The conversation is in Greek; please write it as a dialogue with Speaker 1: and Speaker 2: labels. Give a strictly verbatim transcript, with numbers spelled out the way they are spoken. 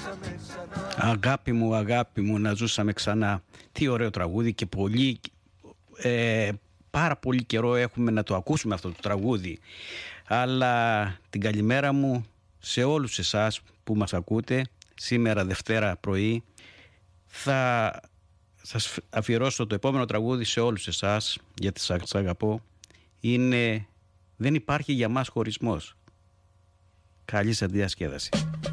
Speaker 1: Αγάπη μου, αγάπη μου, να ζούσαμε ξανά. Τι ωραίο τραγούδι και πολύ, ε, πάρα πολύ καιρό έχουμε να το ακούσουμε αυτό το τραγούδι. Αλλά την καλημέρα μου σε όλους εσάς που μας ακούτε. Σήμερα Δευτέρα πρωί θα σας αφιερώσω το επόμενο τραγούδι σε όλους εσάς, γιατί σας αγαπώ. Είναι «Δεν υπάρχει για μας χωρισμός». Καλή σας διασκέδαση.